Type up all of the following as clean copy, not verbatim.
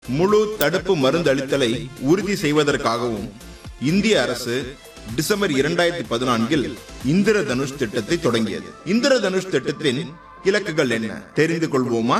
முழு தடுப்பு மருந்து அளித்தலை உறுதி செய்வதற்காகவும் இந்திய அரசு டிசம்பர் 2014 இந்திரதனுஷ் திட்டத்தை தொடங்கியது. இந்திரதனுஷ் திட்டத்தின் இலக்குகள் என்ன தெரிந்து கொள்வோமா?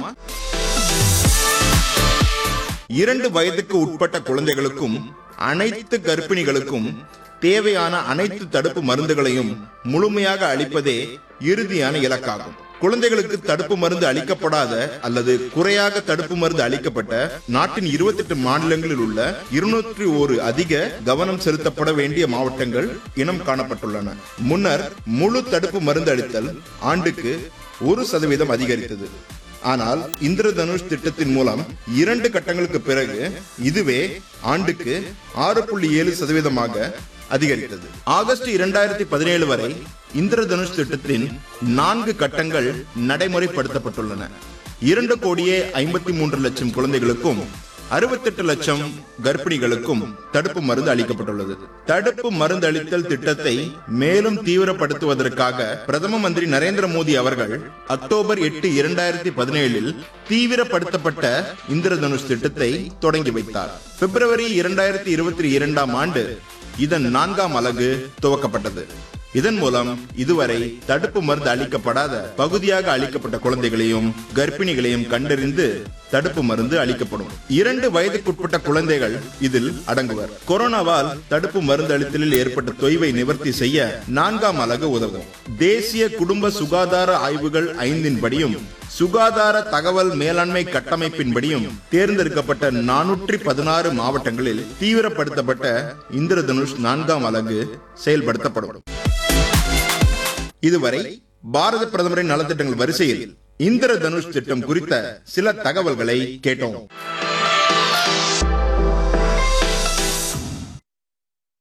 2 வயதுக்கு உட்பட்ட குழந்தைகளுக்கும் அனைத்து கர்ப்பிணிகளுக்கும் தேவையான அனைத்து தடுப்பு மருந்துகளையும் முழுமையாக அளிப்பதே இறுதியான இலக்காகும். குழந்தைகளுக்கு தடுப்பு மருந்து அளிக்கப்படாத அல்லது குறையாக தடுப்பு மருந்து அளிக்கப்பட்ட நாட்டின் 28 மாநிலங்களில் உள்ள 201 அதிக கவனம் செலுத்தப்பட வேண்டிய மாவட்டங்கள் இனம் காணப்பட்டுள்ளன. முன்னர் முழு தடுப்பு மருந்து அளித்தல் ஆண்டுக்கு 1% அதிகரித்தது. ஆனால் இந்திரதனுஷ் திட்டத்தின் மூலம் 2 கட்டங்களுக்கு பிறகு இதுவே ஆண்டுக்கு 6.7% அதிகரித்தது. ஆகஸ்ட் 2017 வரை இந்திரதனுஷ் திட்டத்தின் 4 கட்டங்கள் நடைமுறைப்படுத்தப்பட்டுள்ளன. 2,53,00,000 குழந்தைகளுக்கும் 68 லட்சம் கர்ப்பிணிகளுக்கும் தடுப்பு மருந்து அளிக்கப்பட்டுள்ளது. தடுப்பு மருந்து அளித்தல் திட்டத்தை மேலும் தீவிரப்படுத்துவதற்காக பிரதம மந்திரி நரேந்திர மோடி அவர்கள் அக்டோபர் 8, 2017 தீவிரப்படுத்தப்பட்ட இந்திரதனுஷ் திட்டத்தை தொடங்கி வைத்தார். பிப்ரவரி 2022 இதன் 4ஆம் அலகு துவக்கப்பட்டது. இதன் மூலம் இதுவரை தடுப்பு மருந்து அளிக்கப்படாத பகுதியாக அளிக்கப்பட்ட குழந்தைகளையும் கர்ப்பிணிகளையும் கண்டறிந்து தடுப்பு மருந்து அளிக்கப்படும். 2 வயதுக்குட்பட்ட குழந்தைகள் இதில் அடங்குவர். கொரோனாவால் தடுப்பு மருந்து அளித்தலில் ஏற்பட்ட தொய்வை நிவர்த்தி செய்ய 4ஆம் அலகு உதவும். தேசிய குடும்ப சுகாதார ஆய்வுகள் 5 படியும் சுகாதார தகவல் மேலாண்மை கட்டமைப்பின்படியும் தேர்ந்தெடுக்கப்பட்ட 416 மாவட்டங்களில் தீவிரப்படுத்தப்பட்ட இந்திரதனுஷ் 4ஆம் அலகு செயல்படுத்தப்படும். இதுவரை பாரத பிரதமரின் நலத்திட்டங்கள் வரிசையில் இந்திரதனுஷ் திட்டம் குறித்த சில தகவல்களை கேட்டோம்.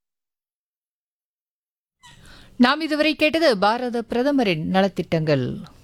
நாம் இதுவரை கேட்டது பாரத பிரதமரின் நலத்திட்டங்கள்.